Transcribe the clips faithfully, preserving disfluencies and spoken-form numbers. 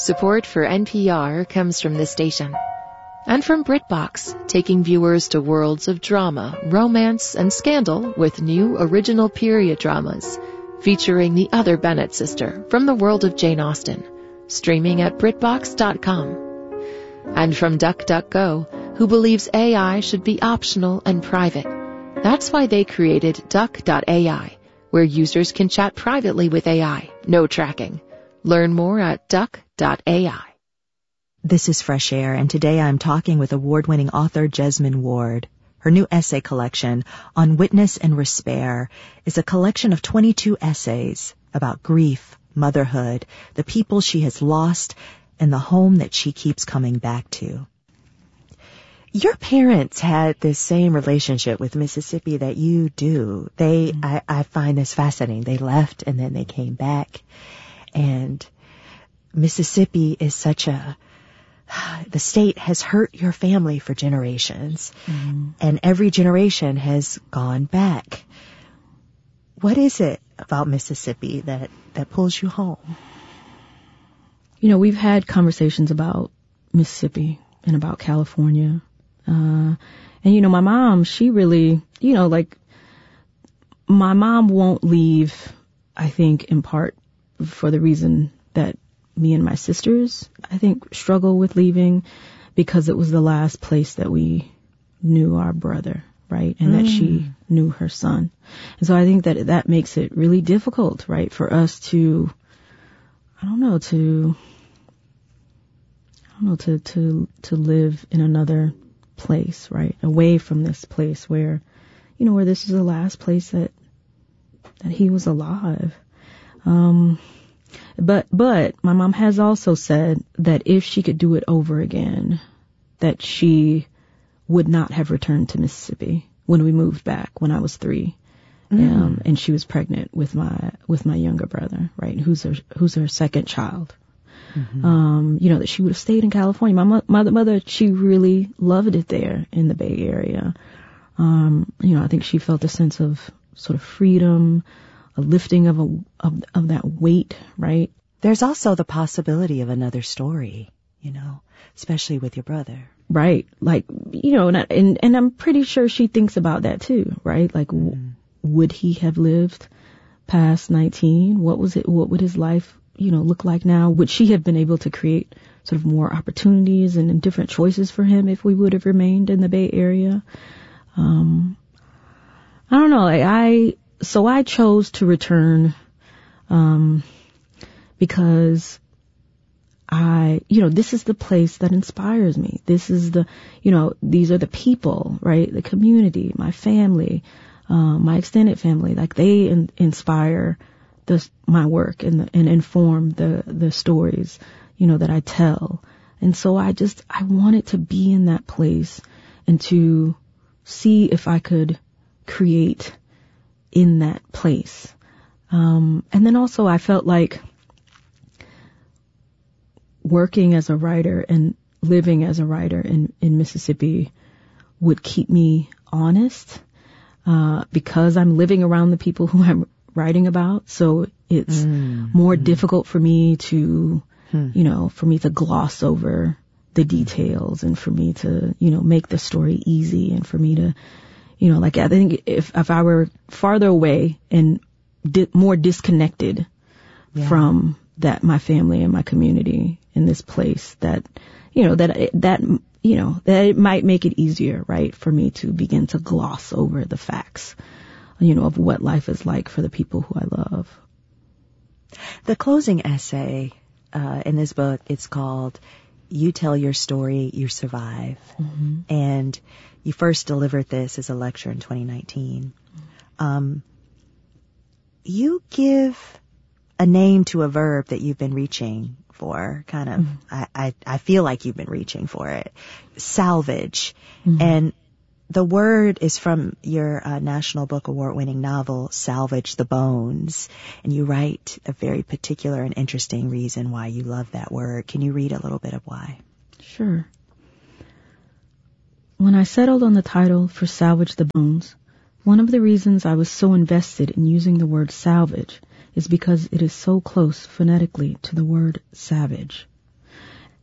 Support for N P R comes from this station. And from BritBox, taking viewers to worlds of drama, romance, and scandal with new original period dramas, featuring the other Bennett sister from the world of Jane Austen, streaming at Brit Box dot com. And from DuckDuckGo, who believes A I should be optional and private. That's why they created Duck dot A I, where users can chat privately with A I, no tracking. Learn more at Duck dot A I. This is Fresh Air, and today I'm talking with award-winning author Jesmyn Ward. Her new essay collection, On Witness and Respair, is a collection of twenty-two essays about grief, motherhood, the people she has lost, and the home that she keeps coming back to. Your parents had this same relationship with Mississippi that you do. They, mm-hmm. I, I find this fascinating. They left and then they came back. And Mississippi is such a, the state has hurt your family for generations. Mm-hmm. And every generation has gone back. What is it about Mississippi that, that pulls you home? You know, we've had conversations about Mississippi and about California. Uh, and, you know, my mom, she really, you know, like, my mom won't leave, I think, in part for the reason that me and my sisters, I think, struggle with leaving, because it was the last place that we knew our brother, right? And mm. that she knew her son. And so I think that that makes it really difficult, right, for us to, I don't know, to, I don't know, to, to, to live in another place, right? Away from this place where, you know, where this is the last place that, that he was alive. Um, but, but my mom has also said that if she could do it over again, that she would not have returned to Mississippi when we moved back when I was three. Mm. Um, and she was pregnant with my, with my younger brother, right? Who's her, who's her second child. Mm-hmm. Um, you know, that she would have stayed in California. My mo- mother, mother, she really loved it there in the Bay Area. Um, you know, I think she felt a sense of sort of freedom, a lifting of a, of, of that weight, right? There's also the possibility of another story, you know, especially with your brother. Right. Like, you know, and, I, and, and I'm pretty sure she thinks about that too, right? Like, mm. w- would he have lived past nineteen? What was it, what would his life, you know, look like now? Would she have been able to create sort of more opportunities and, and different choices for him if we would have remained in the Bay Area? Um, I don't know. Like I, so I chose to return, um, because I, you know, this is the place that inspires me. This is the, you know, these are the people, right? The community, my family, um, my extended family, like they in, inspire the, my work and, the, and inform the, the stories, you know, that I tell. And so I just, I wanted to be in that place and to see if I could create in that place. Um, and then also I felt like working as a writer and living as a writer in, in Mississippi would keep me honest, uh, because I'm living around the people who I'm writing about. So it's mm. more mm. difficult for me to, hmm. you know, for me to gloss over the details and for me to, you know, make the story easy and for me to, you know, like I think if, if I were farther away and di- more disconnected yeah. from that, my family and my community in this place, that, you know, that, that, you know, that it might make it easier, right, for me to begin to gloss over the facts, you know, of what life is like for the people who I love. The closing essay, uh, in this book, it's called You Tell Your Story, You Survive. Mm-hmm. And you first delivered this as a lecture in twenty nineteen. Um, you give a name to a verb that you've been reaching for, kind of, mm-hmm. I, I, I feel like you've been reaching for it. Salvage. Mm-hmm. And the word is from your uh, National Book Award-winning novel, Salvage the Bones. And you write a very particular and interesting reason why you love that word. Can you read a little bit of why? Sure. When I settled on the title for Salvage the Bones, one of the reasons I was so invested in using the word salvage is because it is so close phonetically to the word savage.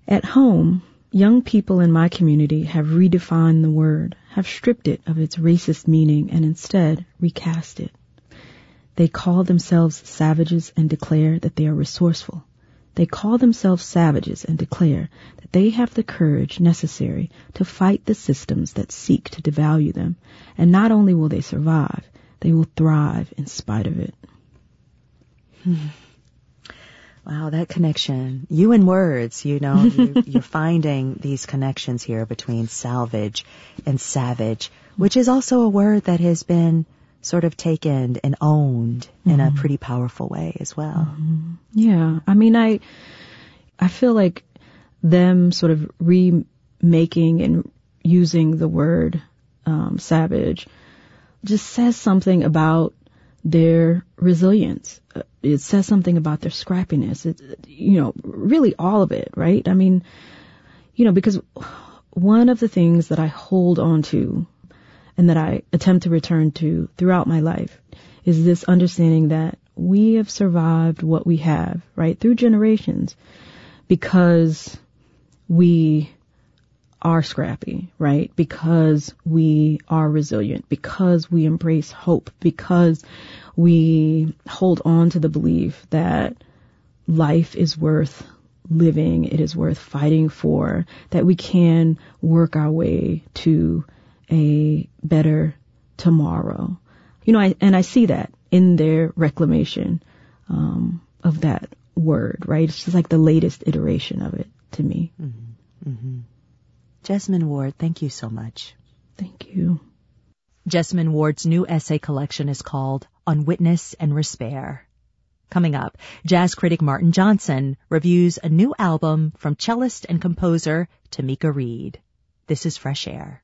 At home, young people in my community have redefined the word, have stripped it of its racist meaning, and instead recast it. They call themselves savages and declare that they are resourceful. They call themselves savages and declare that they have the courage necessary to fight the systems that seek to devalue them. And not only will they survive, they will thrive in spite of it. Hmm. Wow, that connection. You and words, you know, you, you're finding these connections here between salvage and savage, which is also a word that has been sort of taken and owned mm-hmm. in a pretty powerful way as well. Mm-hmm. Yeah. I mean, I, I feel like them sort of remaking and using the word, um, savage just says something about their resilience. It says something about their scrappiness. It, you know, really all of it, right? I mean, you know, because one of the things that I hold on to and that I attempt to return to throughout my life is this understanding that we have survived what we have, right, through generations because we are scrappy, right, because we are resilient, because we embrace hope, because we hold on to the belief that life is worth living, it is worth fighting for, that we can work our way to a better tomorrow. You know, I, and I see that in their reclamation um, of that word, right? It's just like the latest iteration of it to me. Mm-hmm. Mm-hmm. Jesmyn Ward, thank you so much. Thank you. Jesmyn Ward's new essay collection is called On Witness and Respair. Coming up, jazz critic Martin Johnson reviews a new album from cellist and composer Tamika Reed. This is Fresh Air.